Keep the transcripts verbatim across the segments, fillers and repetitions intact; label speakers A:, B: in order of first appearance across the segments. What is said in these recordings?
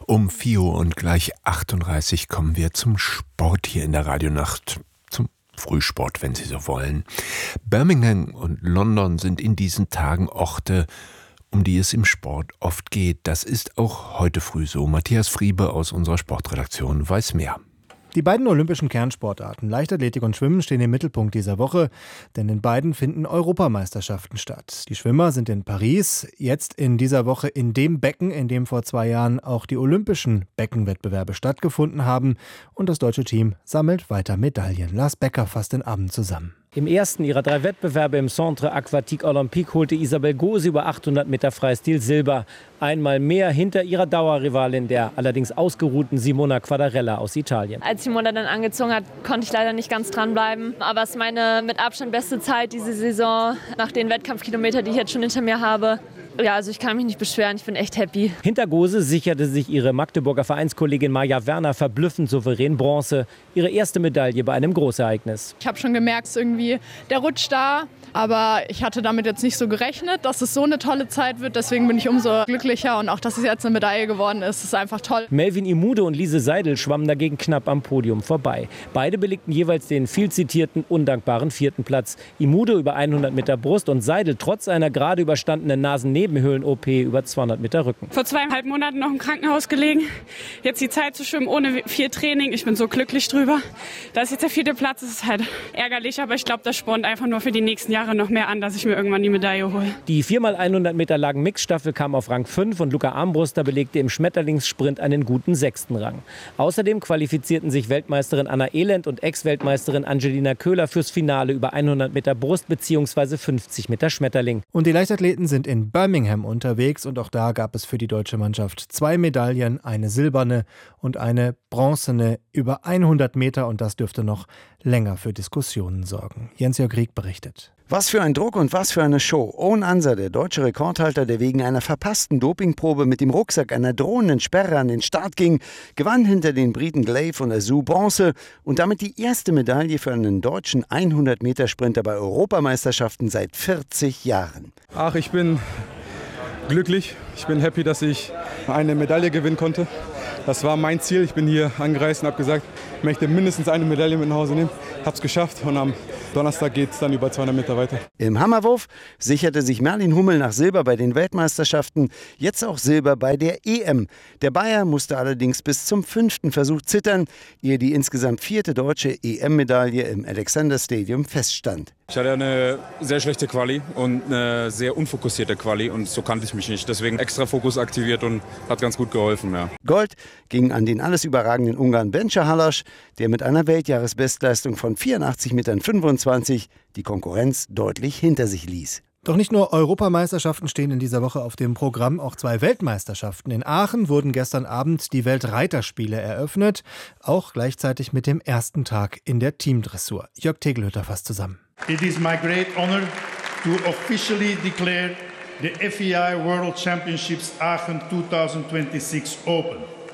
A: Um vier Uhr und gleich achtunddreißig kommen wir zum Sport hier in der Radionacht. Zum Frühsport, wenn Sie so wollen. Birmingham und London sind in diesen Tagen Orte, um die es im Sport oft geht. Das ist auch heute früh so. Matthias Friebe aus unserer Sportredaktion weiß mehr.
B: Die beiden olympischen Kernsportarten Leichtathletik und Schwimmen stehen im Mittelpunkt dieser Woche, denn in beiden finden Europameisterschaften statt. Die Schwimmer sind in Paris, jetzt in dieser Woche in dem Becken, in dem vor zwei Jahren auch die olympischen Beckenwettbewerbe stattgefunden haben. Und das deutsche Team sammelt weiter Medaillen. Lars Becker fasst den Abend zusammen.
C: Im ersten ihrer drei Wettbewerbe im Centre Aquatique Olympique holte Isabel Gose über achthundert Meter Freistil Silber. Einmal mehr hinter ihrer Dauerrivalin, der allerdings ausgeruhten Simona Quadarella aus Italien.
D: Als Simona dann angezogen hat, konnte ich leider nicht ganz dranbleiben. Aber es ist meine mit Abstand beste Zeit diese Saison, nach den Wettkampfkilometern, die ich jetzt schon hinter mir habe. Ja, also ich kann mich nicht beschweren, ich bin echt happy.
C: Hinter Gose sicherte sich ihre Magdeburger Vereinskollegin Maja Werner verblüffend souverän Bronze. Ihre erste Medaille bei einem Großereignis.
E: Ich habe schon gemerkt, es ist irgendwie der Rutsch da. Aber ich hatte damit jetzt nicht so gerechnet, dass es so eine tolle Zeit wird. Deswegen bin ich umso glücklicher. Und auch, dass es jetzt eine Medaille geworden ist, ist einfach toll.
C: Melvin Imude und Lise Seidel schwammen dagegen knapp am Podium vorbei. Beide belegten jeweils den viel zitierten, undankbaren vierten Platz. Imude über hundert Meter Brust und Seidel trotz einer gerade überstandenen Nasennebenhöhlen-O P über zweihundert Meter Rücken.
F: Vor zweieinhalb Monaten noch im Krankenhaus gelegen. Jetzt die Zeit zu schwimmen ohne viel Training. Ich bin so glücklich drüber. Da ist jetzt der vierte Platz. Das ist halt ärgerlich, aber ich glaube, das spornt einfach nur für die nächsten Jahre noch mehr an, dass ich mir irgendwann die Medaille hole.
C: Die vier mal hundert Meter langen Mixstaffel kam auf Rang fünf und Luca Armbruster belegte im Schmetterlingssprint einen guten sechsten Rang. Außerdem qualifizierten sich Weltmeisterin Anna Elend und Ex-Weltmeisterin Angelina Köhler fürs Finale über hundert Meter Brust bzw. fünfzig Meter Schmetterling.
B: Und die Leichtathleten sind in Birmingham unterwegs und auch da gab es für die deutsche Mannschaft zwei Medaillen, eine silberne und eine bronzene über hundert Meter und das dürfte noch länger für Diskussionen sorgen. Jens-Jörg Rieck berichtet.
G: Was für ein Druck und was für eine Show. Owen Anser, der deutsche Rekordhalter, der wegen einer verpassten Dopingprobe mit dem Rucksack einer drohenden Sperre an den Start ging, gewann hinter den Briten Glaive und Azou Bronze und damit die erste Medaille für einen deutschen hundert Meter Sprinter bei Europameisterschaften seit vierzig Jahren.
H: Ach, ich bin glücklich. Ich bin happy, dass ich eine Medaille gewinnen konnte. Das war mein Ziel. Ich bin hier angereist und habe gesagt, ich möchte mindestens eine Medaille mit nach Hause nehmen. Habe es geschafft und am Donnerstag geht es dann über zweihundert Meter weiter.
G: Im Hammerwurf sicherte sich Merlin Hummel nach Silber bei den Weltmeisterschaften, jetzt auch Silber bei der E M. Der Bayer musste allerdings bis zum fünften Versuch zittern, ehe die insgesamt vierte deutsche E M-Medaille im Alexander Stadium feststand.
I: Ich hatte eine sehr schlechte Quali und eine sehr unfokussierte Quali und so kannte ich mich nicht. Deswegen extra Fokus aktiviert und hat ganz gut geholfen. Ja.
G: Gold ging an den alles überragenden Ungarn Bencha Halas, der mit einer Weltjahresbestleistung von vierundachtzig Meter fünfundzwanzig die Konkurrenz deutlich hinter sich ließ.
B: Doch nicht nur Europameisterschaften stehen in dieser Woche auf dem Programm, auch zwei Weltmeisterschaften. In Aachen wurden gestern Abend die Weltreiterspiele eröffnet, auch gleichzeitig mit dem ersten Tag in der Teamdressur. Jörg Tegelhütter fasst zusammen.
J: It is my great honor to officially declare the F E I World Championships Aachen zwanzig sechsundzwanzig open.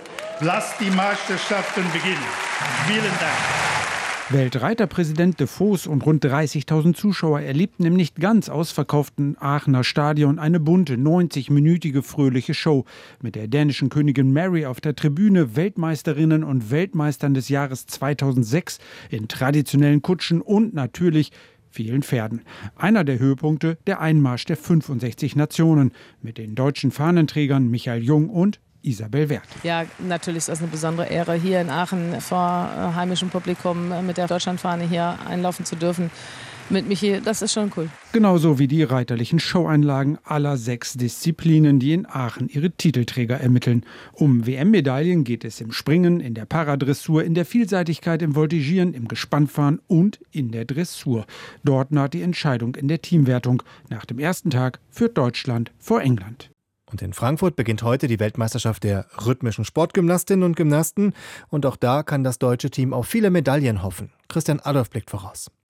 J: Lasst die Meisterschaften beginnen. Vielen Dank.
K: Weltreiterpräsident de Vos und rund dreißigtausend Zuschauer erlebten im nicht ganz ausverkauften Aachener Stadion eine bunte, neunzig-minütige fröhliche Show mit der dänischen Königin Mary auf der Tribüne, Weltmeisterinnen und Weltmeistern des Jahres zweitausendsechs in traditionellen Kutschen und natürlich vielen Pferden. Einer der Höhepunkte, der Einmarsch der fünfundsechzig Nationen mit den deutschen Fahnenträgern Michael Jung und Isabel Werth.
L: Ja, natürlich ist das eine besondere Ehre, hier in Aachen vor heimischem Publikum mit der Deutschlandfahne hier einlaufen zu dürfen. Mit Michi, das ist schon cool.
K: Genauso wie die reiterlichen Showeinlagen aller sechs Disziplinen, die in Aachen ihre Titelträger ermitteln. Um W M-Medaillen geht es im Springen, in der Paradressur, in der Vielseitigkeit im Voltigieren, im Gespannfahren und in der Dressur. Dort naht die Entscheidung in der Teamwertung. Nach dem ersten Tag führt Deutschland vor England.
B: Und in Frankfurt beginnt heute die Weltmeisterschaft der rhythmischen Sportgymnastinnen und Gymnasten. Und auch da kann das deutsche Team auf viele Medaillen hoffen. Christian Adolf blickt voraus.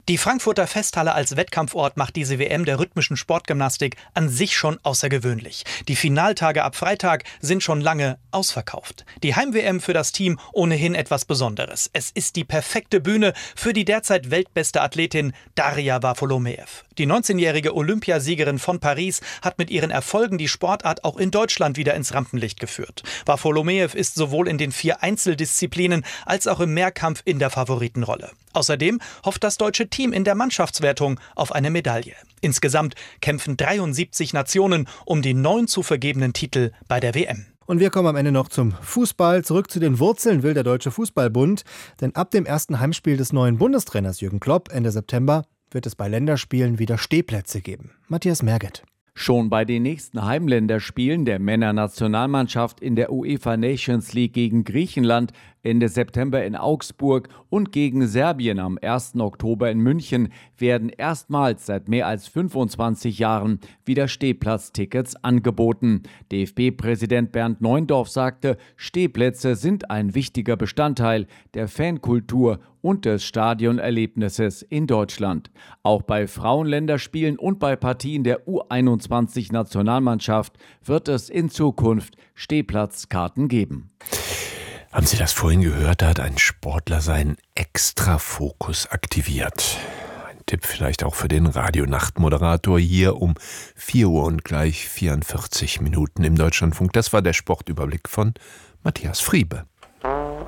M: Die Frankfurter Festhalle als Wettkampfort macht diese W M der rhythmischen Sportgymnastik an sich schon außergewöhnlich. Die Finaltage ab Freitag sind schon lange ausverkauft. Die Heim-W M für das Team ohnehin etwas Besonderes. Es ist die perfekte Bühne für die derzeit weltbeste Athletin Daria Varfolomeev. Die neunzehnjährige Olympiasiegerin von Paris hat mit ihren Erfolgen die Sportart auch in Deutschland wieder ins Rampenlicht geführt. Varfolomeev ist sowohl in den vier Einzeldisziplinen als auch im Mehrkampf in der Favoritenrolle. Außerdem hofft das deutsche Team in der Mannschaftswertung auf eine Medaille. Insgesamt kämpfen dreiundsiebzig Nationen um die neun zu vergebenen Titel bei der W M.
B: Und wir kommen am Ende noch zum Fußball. Zurück zu den Wurzeln will der Deutsche Fußballbund. Denn ab dem ersten Heimspiel des neuen Bundestrainers Jürgen Klopp Ende September wird es bei Länderspielen wieder Stehplätze geben. Matthias Merget.
N: Schon bei den nächsten Heimländerspielen der Männernationalmannschaft in der UEFA Nations League gegen Griechenland Ende September in Augsburg und gegen Serbien am ersten Oktober in München werden erstmals seit mehr als fünfundzwanzig Jahren wieder Stehplatztickets angeboten. D F B-Präsident Bernd Neuendorf sagte, Stehplätze sind ein wichtiger Bestandteil der Fankultur und des Stadionerlebnisses in Deutschland. Auch bei Frauenländerspielen und bei Partien der U einundzwanzig Nationalmannschaft wird es in Zukunft Stehplatzkarten geben.
A: Haben Sie das vorhin gehört? Da hat ein Sportler seinen Extrafokus aktiviert. Ein Tipp vielleicht auch für den Radionachtmoderator hier um vier Uhr und gleich vierundvierzig Minuten im Deutschlandfunk. Das war der Sportüberblick von Matthias Friebe.